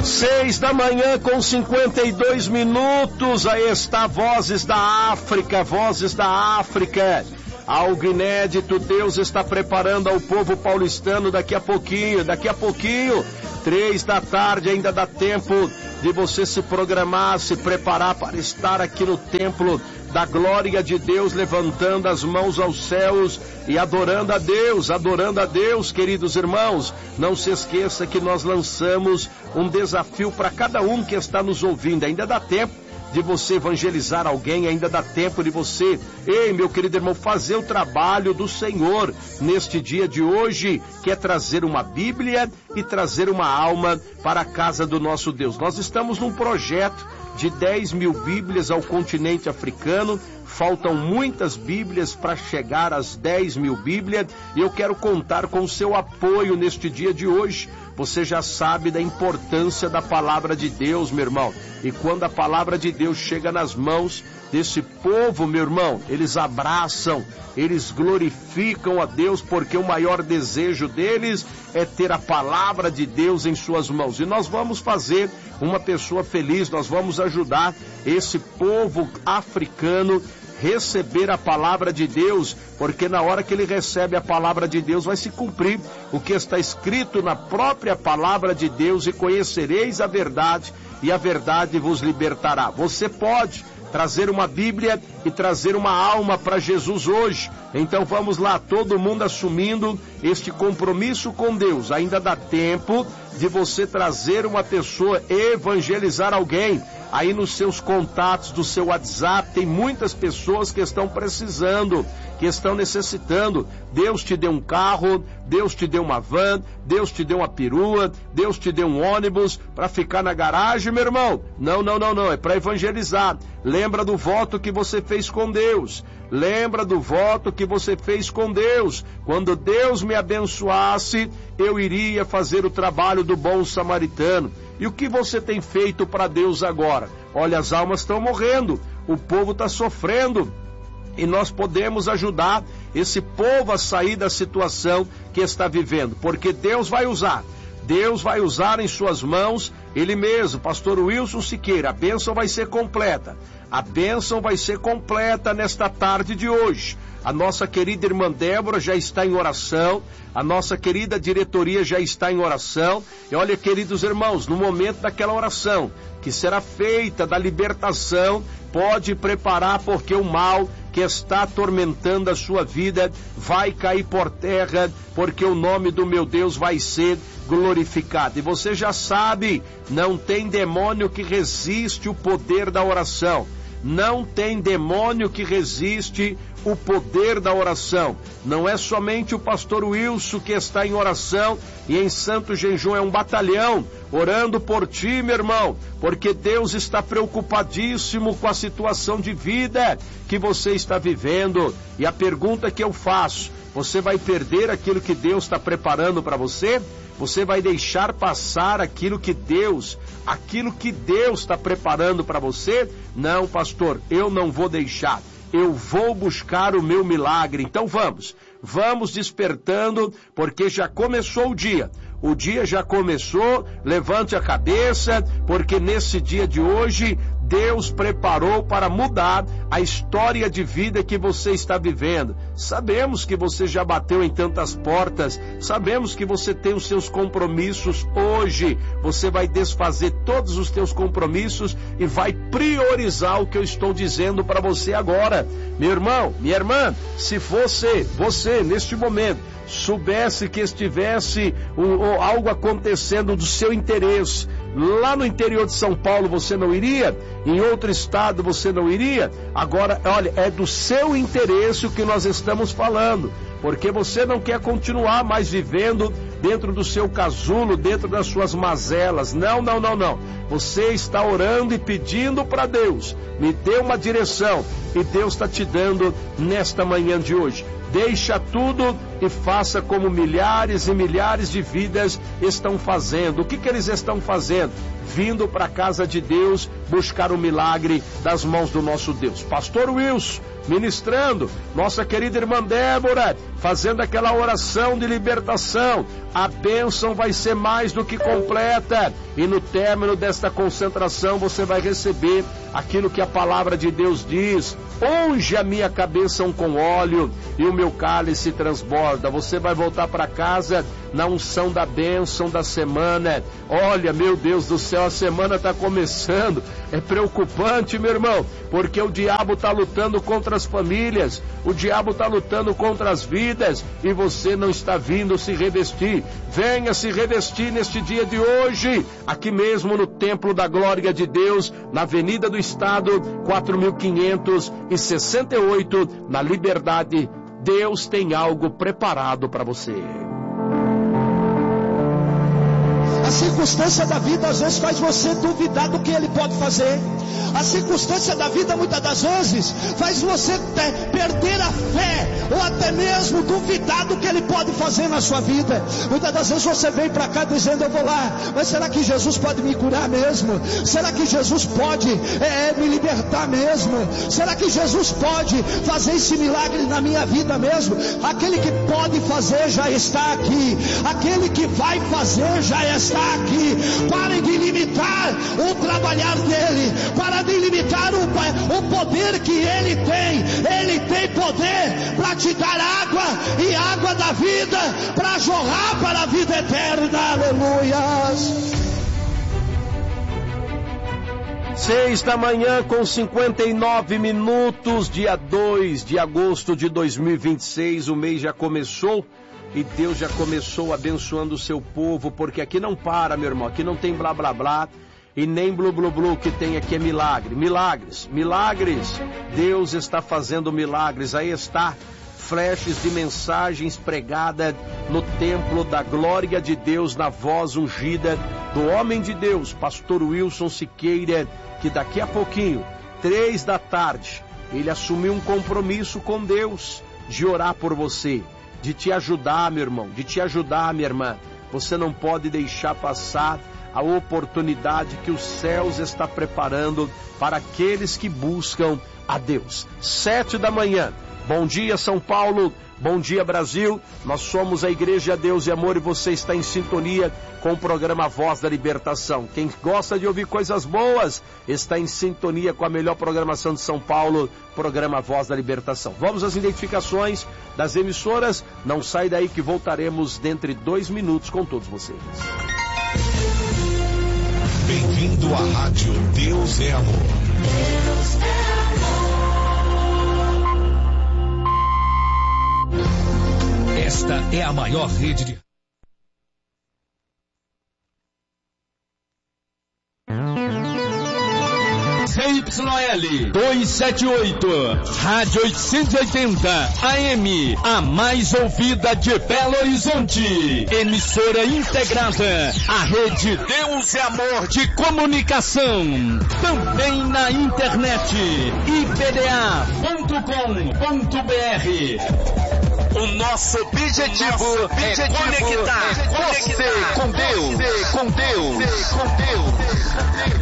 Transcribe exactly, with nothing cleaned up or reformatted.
Seis da manhã com cinquenta e dois minutos, aí está Vozes da África, Vozes da África. Algo inédito, Deus está preparando ao povo paulistano daqui a pouquinho, daqui a pouquinho, três da tarde, ainda dá tempo de você se programar, se preparar para estar aqui no templo da glória de Deus, levantando as mãos aos céus e adorando a Deus, adorando a Deus, queridos irmãos. Não se esqueça que nós lançamos um desafio para cada um que está nos ouvindo, ainda dá tempo de você evangelizar alguém, ainda dá tempo de você, ei meu querido irmão, fazer o trabalho do Senhor neste dia de hoje, que é trazer uma Bíblia e trazer uma alma para a casa do nosso Deus. Nós estamos num projeto de dez mil Bíblias ao continente africano, faltam muitas Bíblias para chegar às dez mil Bíblias, e eu quero contar com o seu apoio neste dia de hoje. Você já sabe da importância da palavra de Deus, meu irmão, e quando a palavra de Deus chega nas mãos desse povo, meu irmão, eles abraçam, eles glorificam a Deus, porque o maior desejo deles é ter a palavra de Deus em suas mãos, e nós vamos fazer uma pessoa feliz, nós vamos ajudar esse povo africano receber a palavra de Deus, porque na hora que ele recebe a palavra de Deus vai se cumprir o que está escrito na própria palavra de Deus: e conhecereis a verdade, e a verdade vos libertará. Você pode trazer uma Bíblia e trazer uma alma para Jesus hoje. Então vamos lá, todo mundo assumindo este compromisso com Deus. Ainda dá tempo de você trazer uma pessoa, evangelizar alguém. Aí nos seus contatos do seu WhatsApp tem muitas pessoas que estão precisando, que estão necessitando. Deus te deu um carro, Deus te deu uma van, Deus te deu uma perua, Deus te deu um ônibus para ficar na garagem, meu irmão. Não, não, não, não, é para evangelizar. Lembra do voto que você fez com Deus. Lembra do voto que você fez com Deus. Quando Deus me abençoasse, eu iria fazer o trabalho do bom samaritano. E o que você tem feito para Deus agora? Olha, as almas estão morrendo, o povo está sofrendo, e nós podemos ajudar esse povo a sair da situação que está vivendo, porque Deus vai usar, Deus vai usar em suas mãos, Ele mesmo, pastor Wilson Siqueira. A bênção vai ser completa, a bênção vai ser completa nesta tarde de hoje. A nossa querida irmã Débora já está em oração, a nossa querida diretoria já está em oração, e olha, queridos irmãos, no momento daquela oração, que será feita da libertação, pode preparar, porque o mal que está atormentando a sua vida vai cair por terra, porque o nome do meu Deus vai ser glorificado. E você já sabe, não tem demônio que resiste o poder da oração. Não tem demônio que resiste o poder da oração. Não é somente o pastor Wilson que está em oração e em santo jejum, é um batalhão orando por ti, meu irmão, porque Deus está preocupadíssimo com a situação de vida que você está vivendo. E a pergunta que eu faço: você vai perder aquilo que Deus está preparando para você? Você vai deixar passar aquilo que Deus, aquilo que Deus está preparando para você? Não, pastor, eu não vou deixar. Eu vou buscar o meu milagre. Então vamos, vamos despertando, porque já começou o dia. O dia já começou, levante a cabeça, porque nesse dia de hoje, Deus preparou para mudar a história de vida que você está vivendo. Sabemos que você já bateu em tantas portas, sabemos que você tem os seus compromissos hoje. Você vai desfazer todos os teus compromissos e vai priorizar o que eu estou dizendo para você agora. Meu irmão, minha irmã, se você, você neste momento, soubesse que estivesse um, algo acontecendo do seu interesse, lá no interior de São Paulo você não iria? Em outro estado você não iria? Agora, olha, é do seu interesse o que nós estamos falando, porque você não quer continuar mais vivendo dentro do seu casulo, dentro das suas mazelas. Não, não, não, não. Você está orando e pedindo para Deus, me dê uma direção, e Deus está te dando nesta manhã de hoje. Deixa tudo e faça como milhares e milhares de vidas estão fazendo. O que que eles estão fazendo? Vindo para a casa de Deus buscar o milagre das mãos do nosso Deus. Pastor Wilson, ministrando, nossa querida irmã Débora, fazendo aquela oração de libertação. A bênção vai ser mais do que completa, e no término desta concentração você vai receber aquilo que a palavra de Deus diz: unge a minha cabeça com óleo e o meu cálice transborda. Você vai voltar para casa na unção da bênção da semana. Olha, meu Deus do céu, a semana está começando. É preocupante, meu irmão, porque o diabo está lutando contra as famílias, o diabo está lutando contra as vidas, e você não está vindo se revestir. Venha se revestir neste dia de hoje, aqui mesmo no Templo da Glória de Deus, na Avenida do Estado, quatro mil quinhentos e sessenta e oito, na Liberdade. Deus tem algo preparado para você. A circunstância da vida às vezes faz você duvidar do que Ele pode fazer. A circunstância da vida muitas das vezes faz você ter, perder a fé, ou até mesmo duvidar do que Ele pode fazer na sua vida. Muitas das vezes você vem para cá dizendo: eu vou lá, mas será que Jesus pode me curar mesmo? Será que Jesus pode é, me libertar mesmo? Será que Jesus pode fazer esse milagre na minha vida mesmo? Aquele que pode fazer já está aqui, aquele que vai fazer já está aqui. Parem de limitar o trabalhar dele, para de limitar o, o poder que ele tem. Ele tem poder para te dar água, e água da vida, para jorrar para a vida eterna. Aleluias. Seis da manhã com cinquenta e nove minutos, dia dois de agosto de dois mil e vinte e seis, o mês já começou. E Deus já começou abençoando o seu povo, porque aqui não para, meu irmão, aqui não tem blá blá blá e nem blu blu blu, que tem aqui é milagre, milagres, milagres. Deus está fazendo milagres. Aí está, flashes de mensagens pregadas no Templo da Glória de Deus, na voz ungida do homem de Deus, pastor Wilson Siqueira, que daqui a pouquinho, três da tarde, ele assumiu um compromisso com Deus de orar por você, de te ajudar, meu irmão, de te ajudar, minha irmã. Você não pode deixar passar a oportunidade que os céus está preparando para aqueles que buscam a Deus. Sete da manhã. Bom dia, São Paulo. Bom dia, Brasil. Nós somos a Igreja Deus e Amor, e você está em sintonia com o programa Voz da Libertação. Quem gosta de ouvir coisas boas está em sintonia com a melhor programação de São Paulo, programa Voz da Libertação. Vamos às identificações das emissoras. Não sai daí que voltaremos dentro de dois minutos com todos vocês. Bem-vindo à Rádio Deus é Amor. Deus é amor. Esta é a maior rede de... C Y L duzentos e setenta e oito, Rádio oitocentos e oitenta A M, a mais ouvida de Belo Horizonte. Emissora integrada à rede Deus é Amor de Comunicação. Também na internet, i p d a ponto com ponto b r. O nosso objetivo, nosso objetivo é conectar, é conectar você com Deus, com Deus, com Deus.